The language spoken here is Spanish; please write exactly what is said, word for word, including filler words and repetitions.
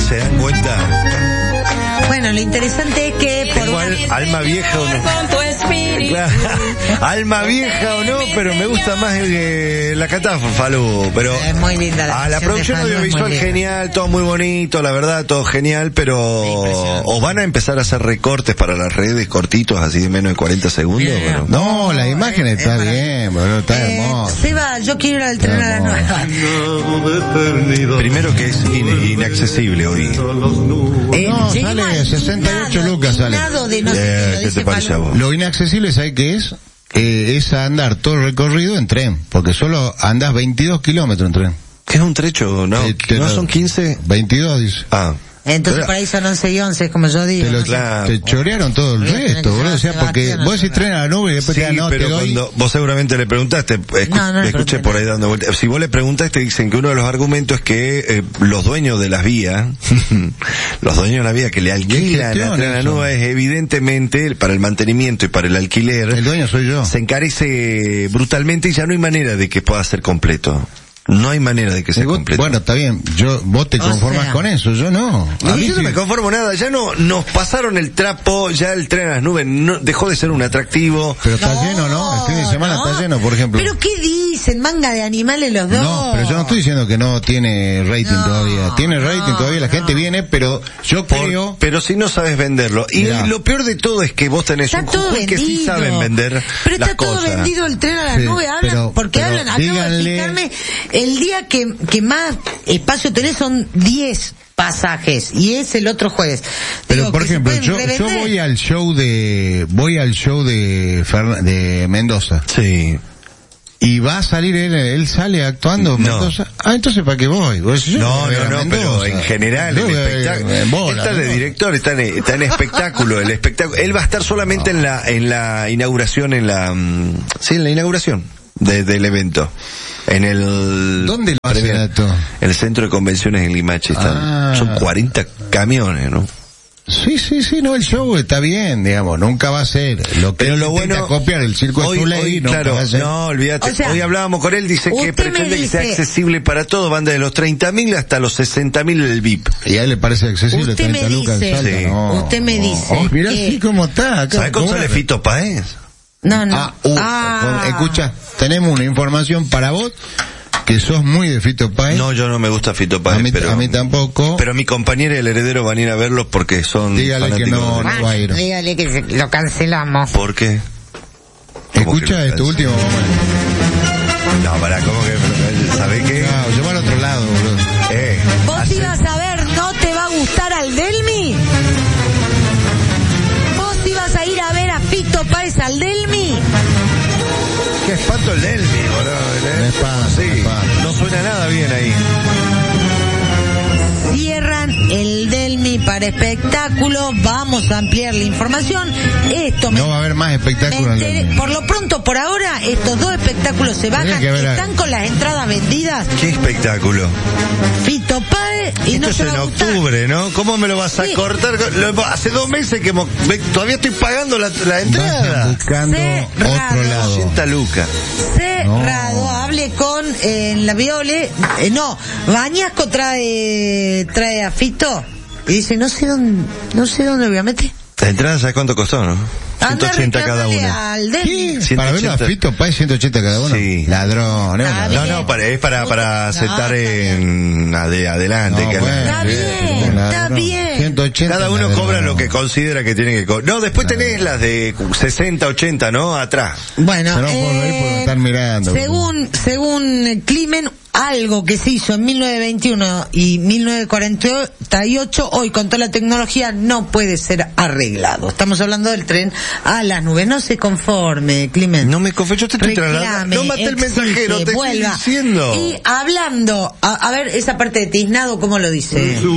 ¿Se dan cuenta? Bueno, lo interesante es que por Igual, alma vieja o no. Claro, alma vieja o no, pero me gusta más el de la cantaba Falú, pero es muy linda la, ah, la producción audiovisual genial, todo muy bonito, la verdad, todo genial, pero o van a empezar a hacer recortes para las redes cortitos, así de menos de cuarenta segundos. Yeah. Bueno. No, la imagen está eh, bien, bueno, está eh, hermosa. Seba, yo quiero ir al tren a la nueva. Primero que es in, inaccesible hoy. Eh, no, sale sesenta y ocho lucas, sale. De no eh, ¿Qué te parece a vos? Lo inaccesible, ¿sabes qué es? Eh, es andar todo el recorrido en tren, porque solo andás veintidós kilómetros en tren. ¿Qué es un trecho? No, eh, ¿no lo, son quince? veintidós, dice. Ah. Entonces pero, por ahí son once y once, como yo digo. Te, lo, ¿no? claro. Te chorearon todo el resto, boludo. O sea, porque vos decís tren a la nube y después sí, te no, pero te doy... cuando vos seguramente le preguntaste, escu no, no le escuché por ahí dando vueltas. Si vos le preguntaste, te dicen que uno de los argumentos es que eh, los dueños de las vías, los dueños de la vía que le alquilan la tren a la nube es evidentemente para el mantenimiento y para el alquiler. El dueño soy yo. Se encarece brutalmente y ya no hay manera de que pueda ser completo. No hay manera de que sea completo. Bueno, está bien. Yo, vos te conformas o sea, con eso, yo no. A mí yo sí. no me conformo nada. Ya no, nos pasaron el trapo, ya el tren a las nubes no, dejó de ser un atractivo. Pero está no, lleno, ¿no? El fin de semana no. está lleno, por ejemplo. ¿Pero qué dicen? Manga de animales los dos. No, pero yo no estoy diciendo que no tiene rating no, todavía. Tiene rating no, todavía, la no. gente viene, pero yo por, creo... Pero si no sabes venderlo. Y Mirá. lo peor de todo es que vos tenés está un Jujuy que sí saben vender Pero las está todo cosas. vendido el tren a las sí, nubes. Hablan, pero, porque pero hablan, acabo díganle... de fijarme, el día que, que más espacio tenés son diez pasajes y es el otro jueves. Pero Digo, por ejemplo, yo, yo voy al show de voy al show de Fern, de Mendoza. Sí. Y va a salir él, él sale actuando en no. Mendoza. Ah, entonces ¿para qué voy? ¿Vos, yo no, no, no, no, pero en general el espectáculo. Está de director, está en, está en espectáculo, el espectáculo. Él va a estar solamente no. en la en la inauguración, en la sí, en la inauguración de, del evento. En el... ¿Dónde lo hacen esto? El centro de convenciones en Limache. Están, ah. Son cuarenta camiones, ¿no? Sí, sí, sí, no, el show está bien, digamos, nunca va a ser lo que pero lo bueno copiar el circo hoy, de Tuley, hoy, no claro, va a ser. No, olvídate, o sea, hoy hablábamos con él, dice que pretende dice, que sea accesible para todo, van de los treinta mil hasta los sesenta mil el V I P. Y a él le parece accesible, usted treinta me lucas dice, salta, sí. no. Usted me dice. Oh, oh, mirá así como está. ¿Sabes cómo sale Fito Páez? No, no. Ah, uh, ah. Escucha, tenemos una información para vos. Que sos muy de Fito Páez. No, yo no me gusta Fito Páez, a mí, pero... A mí tampoco. Pero mi compañera y el heredero van a ir a verlos porque son dígale que no, no va a ir. Dígale que lo cancelamos. ¿Por qué? Escucha esto último momento. No, para, ¿cómo que? ¿Sabés qué? No, yo voy al otro lado, boludo. Eh, ¿Vos hace... ibas a ver, no te va a gustar al Delmi? ¿Vos ibas a ir a ver a Fito Páez al Delmi? Qué espanto el Delmi, boludo. Me espanto, sí, me espanto. No suena nada bien ahí. Cierran el Delmi para espectáculos. Vamos a ampliar la información. Esto me, no va a haber más espectáculos. Enteré, por lo pronto, por ahora, estos dos espectáculos se bajan. Están con las entradas vendidas. ¿Qué espectáculo? Fito Páez y esto no es se va en a gustar. octubre, ¿no? ¿Cómo me lo vas a sí. cortar? Lo, hace dos meses que mo, todavía estoy pagando la, la entrada. Buscando Cerrado. otro lado. ochenta lucas. Cerrado. No. Hable con eh, en la Viole. Eh, no, Bañasco trae trae a Fito y dice no sé dónde no sé dónde voy a meter. La entrada, ¿sabes cuánto costó, no? ciento ochenta cada una. Para ver a Fito Páez, ciento ochenta cada uno. Sí. Ladrón, ¿no? Ah, no, no, para, es para, para sentar no, en ade, adelante. No, que bueno, está bien, está bien. ciento ochenta cada uno ladrón. Cobra lo que considera que tiene que cobrar. No, después no. tenés las de sesenta, ochenta, ¿no? Atrás. Bueno, no eh, estar mirando, según, según Climen, algo que se hizo en mil novecientos veintiuno y mil novecientos cuarenta y ocho, hoy con toda la tecnología no puede ser arreglado. Estamos hablando del tren a las nubes. No se conforme, Climen. No me conforme, yo te estoy trasladando. No mate el mensajero, te vuelva. estoy diciendo. Y hablando, a, a ver, esa parte de tiznado, ¿cómo lo dice?